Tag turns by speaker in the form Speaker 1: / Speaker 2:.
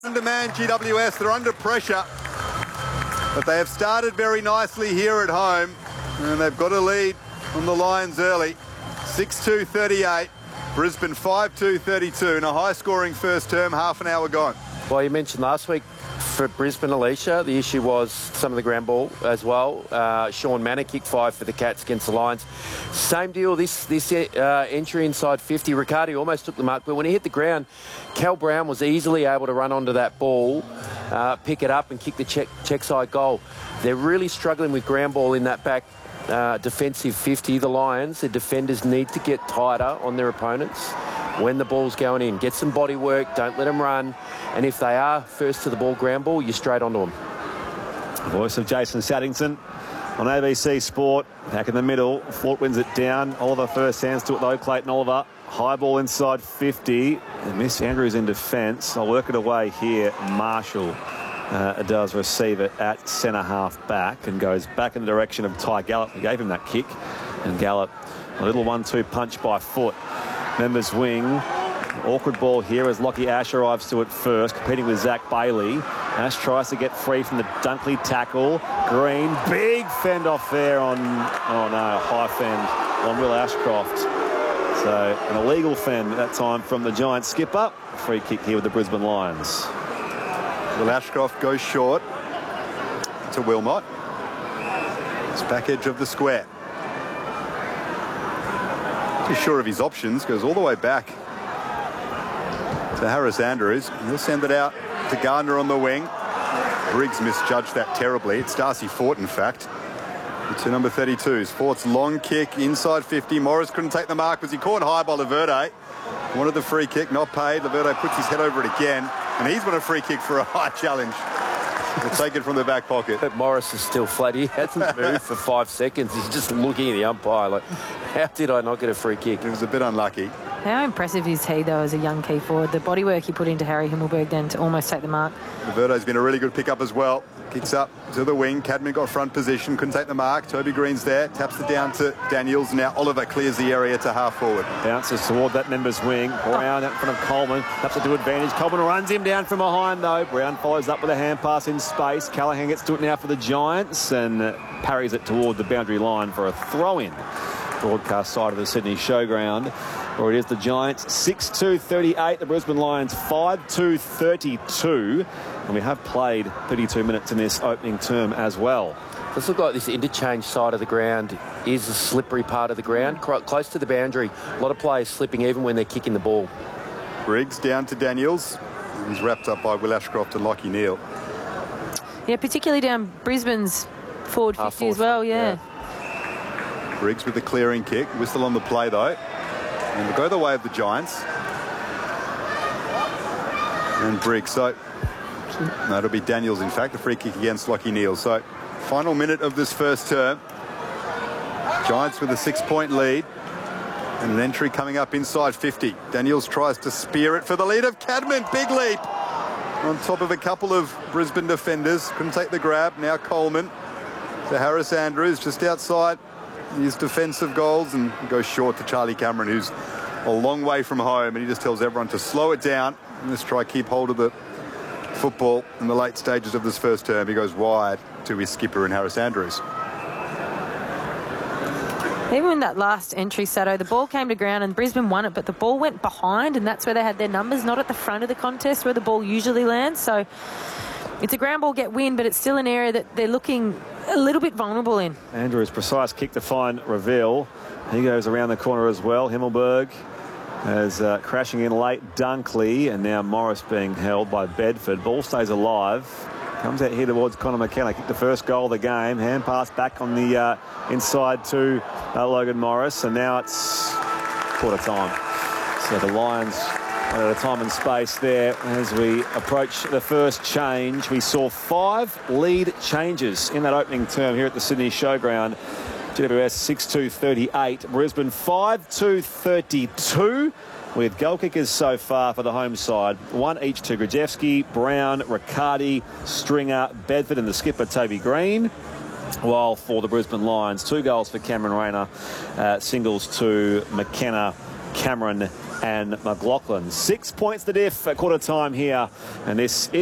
Speaker 1: Demand GWS, they're under pressure, but they have started very nicely here at home, and they've got a lead on the Lions early. 6-2-38, Brisbane 5-2-32, and a high-scoring first term, half an hour gone.
Speaker 2: Well, you mentioned last week for Brisbane, Alicia, the issue was some of the ground ball as well. Sean Manor kicked 5 for the Cats against the Lions. Same deal, this entry inside 50. Riccardi almost took the mark, but when he hit the ground, Cal Brown was easily able to run onto that ball, pick it up and kick the check side goal. They're really struggling with ground ball in that back defensive 50. The Lions, the defenders need to get tighter on their opponents when the ball's going in. Get some body work, don't let them run. And if they are first to the ball, ground ball, you're straight onto them.
Speaker 3: Voice of Jason Saddington on ABC Sport. Back in the middle, Fort wins it down. Oliver first hands to it though, Clayton Oliver. High ball inside 50. And Miss Andrews in defence. I'll work it away here. Marshall does receive it at centre half back and goes back in the direction of Ty Gallup, who gave him that kick. And Gallup, a little 1-2 punch by foot. Members wing. Awkward ball here as Lockie Ash arrives to it first, competing with Zach Bailey. Ash tries to get free from the Dunkley tackle. Green, big fend off there on, high fend on Will Ashcroft. So an illegal fend at that time from the Giants skipper. Free kick here with the Brisbane Lions.
Speaker 1: Will Ashcroft goes short to Wilmot. It's back edge of the square. Too sure of his options, goes all the way back to Harris Andrews. He'll send it out to Gardner on the wing. Briggs misjudged that terribly. It's Darcy Fort, in fact. The two number 32s. Fort's long kick inside 50. Morris couldn't take the mark. Was he caught high by Laverde? Wanted the free kick, not paid. Laverde puts his head over it again, and he's won a free kick for a high challenge. We'll take it from the back pocket.
Speaker 2: But Morris is still flat. He hasn't moved for 5 seconds. He's just looking at the umpire like, how did I not get a free kick?
Speaker 1: It was a bit unlucky.
Speaker 4: How impressive is he, though, as a young key forward? The bodywork he put into Harry Himmelberg then to almost take the mark.
Speaker 1: Verdo's been a really good pickup as well. Kicks up to the wing. Cadman got front position, couldn't take the mark. Toby Green's there, taps it down to Daniels. Now Oliver clears the area to half forward.
Speaker 3: Bounces toward that member's wing. Brown out in front of Coleman. Taps it to advantage. Coleman runs him down from behind, though. Brown follows up with a hand pass in space. Callaghan gets to it now for the Giants and parries it toward the boundary line for a throw-in. Broadcast side of the Sydney Showground. Or it is the Giants 6-2-38, the Brisbane Lions 5-2-32, and we have played 32 minutes in this opening term as well.
Speaker 2: Let's look like this interchange side of the ground is a slippery part of the ground, close to the boundary. A lot of players slipping even when they're kicking the ball.
Speaker 1: Briggs down to Daniels. He's wrapped up by Will Ashcroft and Lockie Neal.
Speaker 4: Yeah, particularly down Brisbane's forward 50 as well, yeah.
Speaker 1: Briggs with the clearing kick. Whistle on the play, though. And we'll go the way of the Giants. And Briggs. So, no, it'll be Daniels, in fact, the free kick against Lockie Neal. So, final minute of this first term. Giants with a 6-point lead. And an entry coming up inside 50. Daniels tries to spear it for the lead of Cadman. Big leap. On top of a couple of Brisbane defenders. Couldn't take the grab. Now Coleman to Harris Andrews just outside his defensive goals and goes short to Charlie Cameron, who's a long way from home, and he just tells everyone to slow it down and let's try keep hold of the football in the late stages of this first term. He goes wide to his skipper in Harris Andrews.
Speaker 4: Even in that last entry, Sato, the ball came to ground and Brisbane won it, but the ball went behind, and that's where they had their numbers, not at the front of the contest where the ball usually lands. So it's a ground ball get win, but it's still an area that they're looking a little bit vulnerable in.
Speaker 3: Andrews' precise kick to find Reveal. He goes around the corner as well. Himmelberg is crashing in late. Dunkley, and now Morris being held by Bedford. Ball stays alive. Comes out here towards Connor McKenna. Kicked the first goal of the game. Hand pass back on the inside to Logan Morris. And now it's quarter time. So the Lions at a time and space there as we approach the first change. We saw 5 lead changes in that opening term here at the Sydney Showground. GWS 6-2-38, Brisbane 5-2-32, with goal kickers so far for the home side. 1 each to Grajewski, Brown, Riccardi, Stringer, Bedford and the skipper Toby Green. While for the Brisbane Lions, 2 goals for Cameron Rayner, singles to McKenna Cameron and McLaughlin. 6 points the diff at quarter time here, and this is